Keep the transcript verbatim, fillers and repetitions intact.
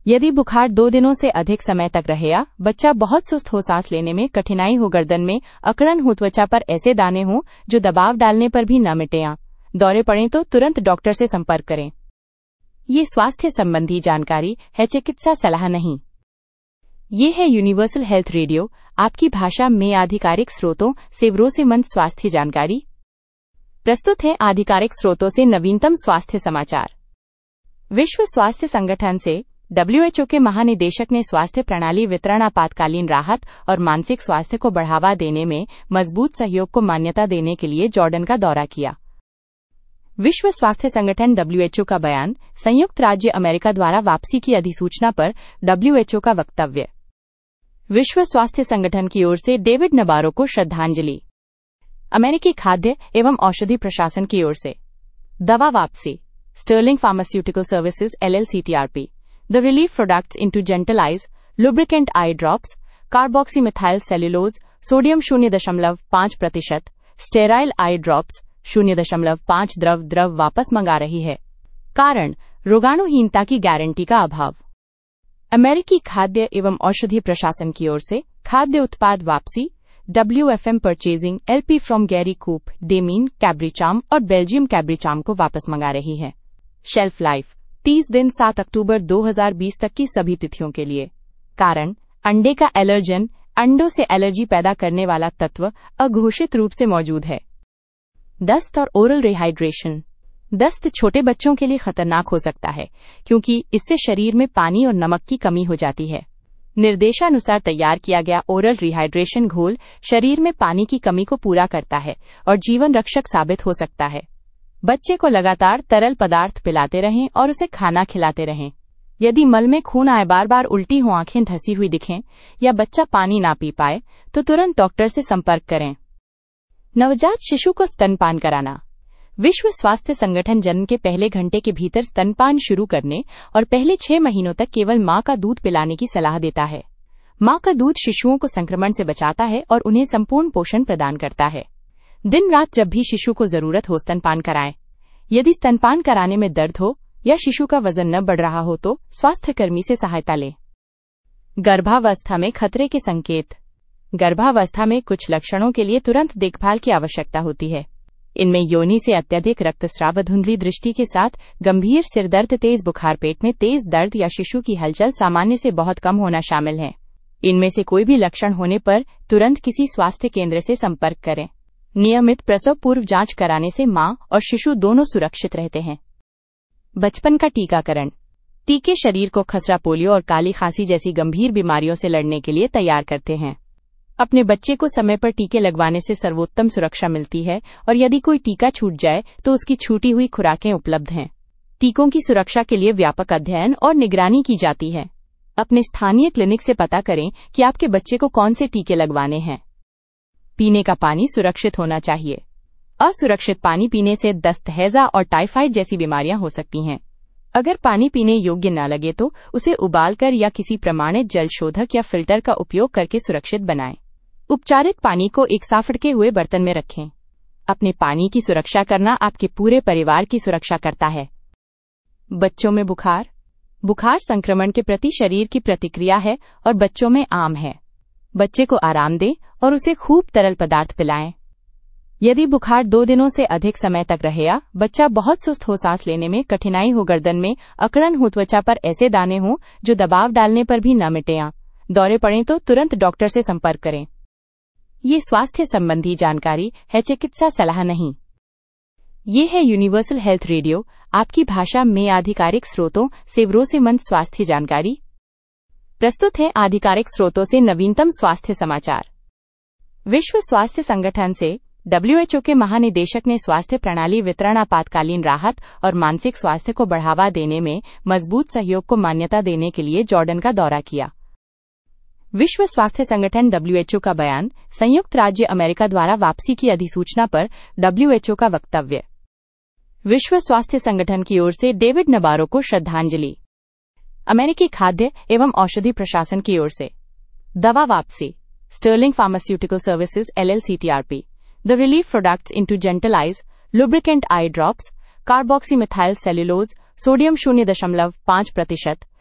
यदि बुखार दो दिनों से अधिक समय तक रहे या बच्चा बहुत सुस्त हो, सांस लेने में कठिनाई हो, गर्दन में अकड़न हो, त्वचा पर ऐसे दाने हों जो दबाव डालने पर भी न मिटे या दौरे पड़ें तो तुरंत डॉक्टर से संपर्क करें। ये स्वास्थ्य संबंधी जानकारी है, चिकित्सा सलाह नहीं। ये है यूनिवर्सल हेल्थ रेडियो, आपकी भाषा में आधिकारिक स्रोतों से भरोसेमंद स्वास्थ्य जानकारी। प्रस्तुत है आधिकारिक स्रोतों से नवीनतम स्वास्थ्य समाचार। विश्व स्वास्थ्य संगठन से डब्ल्यू एच ओ के महानिदेशक ने स्वास्थ्य प्रणाली वितरण, आपातकालीन राहत और मानसिक स्वास्थ्य को बढ़ावा देने में मजबूत सहयोग को मान्यता देने के लिए जॉर्डन का दौरा किया। विश्व स्वास्थ्य संगठन डब्ल्यू एच ओ का बयान, संयुक्त राज्य अमेरिका द्वारा वापसी की अधिसूचना पर डब्ल्यू एच ओ का वक्तव्य। विश्व स्वास्थ्य संगठन की ओर से डेविड नबारो को श्रद्धांजलि। अमेरिकी खाद्य एवं औषधि प्रशासन की ओर से दवा वापसी। Stirling pharmaceutical services L L C T R P the relief products into gentle eyes, lubricant eye drops, carboxymethyl cellulose, sodium शून्य दशमलव पाँच प्रतिशत, स्टेराइल आई ड्रॉप्स शून्य दशमलव पाँच द्रव द्रव वापस मंगा रही है। कारण रोगाणुहीनता की गारंटी का अभाव। अमेरिकी खाद्य एवं औषधि प्रशासन की ओर से खाद्य उत्पाद वापसी। W F M purchasing L P from Gary कूप, डेमीन, कैब्रिचाम और बेल्जियम कैब्रिचाम को वापस मंगा रही है। शेल्फ लाइफ तीस दिन, सात अक्टूबर दो हज़ार बीस तक की सभी तिथियों के लिए। कारण अंडे का एलर्जन, अंडों से एलर्जी पैदा करने वाला तत्व अघोषित रूप से मौजूद है। दस्त और ओरल रिहाइड्रेशन। दस्त छोटे बच्चों के लिए खतरनाक हो सकता है क्योंकि इससे शरीर में पानी और नमक की कमी हो जाती है। निर्देशानुसार तैयार किया गया ओरल रिहाइड्रेशन घोल शरीर में पानी की कमी को पूरा करता है और जीवन रक्षक साबित हो सकता है। बच्चे को लगातार तरल पदार्थ पिलाते रहें और उसे खाना खिलाते रहें। यदि मल में खून आए, बार बार उल्टी हो, आंखें धसी हुई दिखें या बच्चा पानी ना पी पाए तो तुरंत डॉक्टर से संपर्क करें। नवजात शिशु को स्तनपान कराना। विश्व स्वास्थ्य संगठन जन्म के पहले घंटे के भीतर स्तनपान शुरू करने और पहले छह महीनों तक केवल मां का दूध पिलाने की सलाह देता है। मां का दूध शिशुओं को संक्रमण से बचाता है और उन्हें संपूर्ण पोषण प्रदान करता है। दिन रात जब भी शिशु को जरूरत हो स्तनपान कराएं। यदि स्तनपान कराने में दर्द हो या शिशु का वजन न बढ़ रहा हो तो स्वास्थ्य कर्मी से सहायता लें। गर्भावस्था में खतरे के संकेत। गर्भावस्था में कुछ लक्षणों के लिए तुरंत देखभाल की आवश्यकता होती है। इनमें योनि से अत्यधिक रक्तस्राव, धुंधली दृष्टि के साथ गंभीर सिर दर्द, तेज बुखार, पेट में तेज दर्द या शिशु की हलचल सामान्य से बहुत कम होना शामिल है। इनमें से कोई भी लक्षण होने पर तुरंत किसी स्वास्थ्य केंद्र से संपर्क करें। नियमित प्रसव पूर्व जांच कराने से मां और शिशु दोनों सुरक्षित रहते हैं। बचपन का टीकाकरण। टीके शरीर को खसरा, पोलियो और काली खांसी जैसी गंभीर बीमारियों से लड़ने के लिए तैयार करते हैं। अपने बच्चे को समय पर टीके लगवाने से सर्वोत्तम सुरक्षा मिलती है और यदि कोई टीका छूट जाए तो उसकी छूटी हुई खुराकें उपलब्ध हैं। टीकों की सुरक्षा के लिए व्यापक अध्ययन और निगरानी की जाती है। अपने स्थानीय क्लिनिक से पता करें कि आपके बच्चे को कौन से टीके लगवाने हैं। पीने का पानी सुरक्षित होना चाहिए। असुरक्षित पानी पीने से दस्त, हैजा और टाइफाइड जैसी बीमारियां हो सकती हैं। अगर पानी पीने योग्य न लगे तो उसे उबालकर या किसी प्रमाणित जल शोधक या फिल्टर का उपयोग करके सुरक्षित बनाएं। उपचारित पानी को एक साफ हुए बर्तन में रखें। अपने पानी की सुरक्षा करना आपके पूरे परिवार की सुरक्षा करता है। बच्चों में बुखार। बुखार संक्रमण के प्रति शरीर की प्रतिक्रिया है और बच्चों में आम है। बच्चे को आराम दें और उसे खूब तरल पदार्थ पिलाएं। यदि बुखार दो दिनों से अधिक समय तक रहे या बच्चा बहुत सुस्त हो, सांस लेने में कठिनाई हो, गर्दन में अकड़न हो, त्वचा पर ऐसे दाने हों जो दबाव डालने पर भी न मिटे या दौरे पड़ें तो तुरंत डॉक्टर से संपर्क करें। ये स्वास्थ्य संबंधी जानकारी है, चिकित्सा सलाह नहीं। ये है यूनिवर्सल हेल्थ रेडियो, आपकी भाषा में आधिकारिक स्रोतों से भरोसेमंद स्वास्थ्य जानकारी। प्रस्तुत है आधिकारिक स्रोतों से नवीनतम स्वास्थ्य समाचार। विश्व स्वास्थ्य संगठन से डब्ल्यू एच ओ के महानिदेशक ने स्वास्थ्य प्रणाली वितरण, आपातकालीन राहत और मानसिक स्वास्थ्य को बढ़ावा देने में मजबूत सहयोग को मान्यता देने के लिए जॉर्डन का दौरा किया। विश्व स्वास्थ्य संगठन डब्ल्यू एच ओ का बयान, संयुक्त राज्य अमेरिका द्वारा वापसी की अधिसूचना पर डब्ल्यू एच ओ का वक्तव्य। विश्व स्वास्थ्य संगठन की ओर से डेविड नबारो को श्रद्धांजलि। अमेरिकी खाद्य एवं औषधि प्रशासन की ओर से दवा वापसी। Stirling pharmaceutical services L L C T R P the relief products into gentle eyes, lubricant eye drops, carboxymethyl cellulose, sodium शून्य दशमलव पाँच प्रतिशत,